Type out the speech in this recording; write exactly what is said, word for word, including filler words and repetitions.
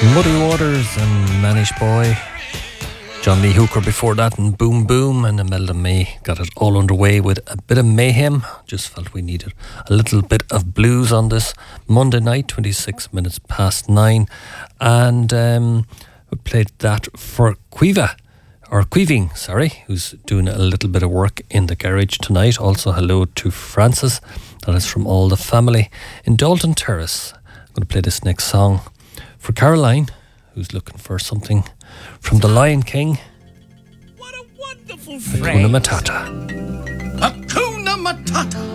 Muddy Waters and Manish Boy. John Lee Hooker before that and Boom Boom, and Imelda May got it all underway with a bit of mayhem. Just felt we needed a little bit of blues on this Monday night, twenty-six minutes past nine. And um, we played that for Quiva, or Quiving, sorry, who's doing a little bit of work in the garage tonight. Also hello to Francis, that is from all the family in Dalton Terrace. I'm going to play this next song for Caroline, who's looking for something from The Lion King. What a wonderful phrase. Hakuna Matata. Hakuna Matata.